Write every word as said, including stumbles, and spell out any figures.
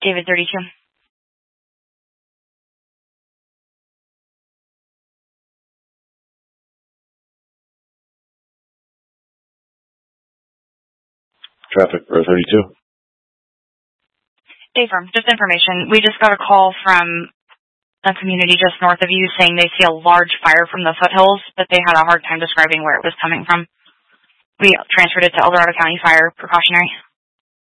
David thirty-two. Traffic for thirty-two. Hey, firm. Just information. We just got a call from a community just north of you saying they see a large fire from the foothills, but they had a hard time describing where it was coming from. We transferred it to El Dorado County Fire Precautionary.